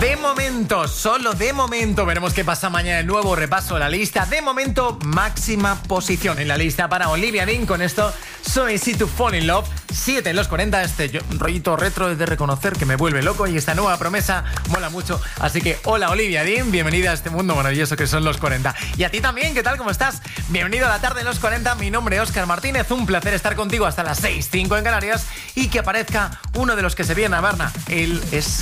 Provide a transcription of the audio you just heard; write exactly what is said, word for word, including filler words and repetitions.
De momento, solo de momento, veremos qué pasa mañana. El nuevo repaso de la lista. De momento, máxima posición en la lista para Olivia Dean. Con esto, So Easy to Fall in Love. siete en los cuarenta. Este yo, rollito retro es de reconocer que me vuelve loco. Y esta nueva promesa mola mucho. Así que, hola Olivia Dean, bienvenida a este mundo maravilloso que son los cuarenta. Y a ti también, ¿qué tal? ¿Cómo estás? Bienvenido a la tarde en los cuarenta. Mi nombre es Óscar Martínez. Un placer estar contigo hasta las seis, cinco en Canarias. Y que aparezca uno de los que se viene a Varna. Él es